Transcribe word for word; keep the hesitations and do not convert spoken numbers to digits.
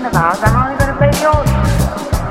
talking about? I'm only going to play the audio.